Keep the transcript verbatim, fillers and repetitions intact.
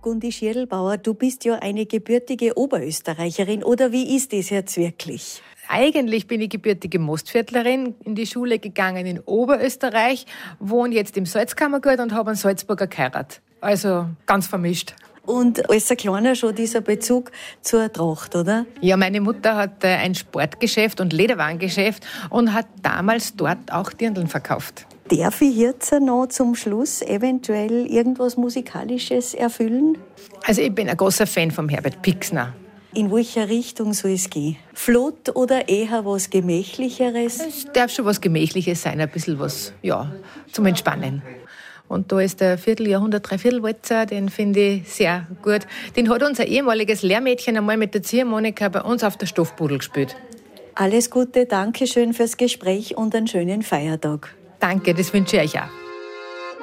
Gundi Schirlbauer, du bist ja eine gebürtige Oberösterreicherin, oder wie ist das jetzt wirklich? Eigentlich bin ich gebürtige Mostviertlerin, in die Schule gegangen in Oberösterreich, wohne jetzt im Salzkammergut und habe einen Salzburger geheiratet. Also ganz vermischt. Und als ein Kleiner schon dieser Bezug zur Tracht, oder? Ja, meine Mutter hat ein Sportgeschäft und Lederwarengeschäft und hat damals dort auch Dirndln verkauft. Darf ich jetzt noch zum Schluss eventuell irgendwas Musikalisches erfüllen? Also ich bin ein großer Fan von Herbert Pixner. In welcher Richtung soll es gehen? Flott oder eher was Gemächlicheres? Es darf schon was Gemächliches sein, ein bisschen was, ja, zum Entspannen. Und da ist der Vierteljahrhundert, Dreiviertelwalzer, den finde ich sehr gut. Den hat unser ehemaliges Lehrmädchen einmal mit der Ziehharmonika bei uns auf der Stoffpudel gespielt. Alles Gute, danke schön fürs Gespräch und einen schönen Feiertag. Danke, das wünsche ich euch auch.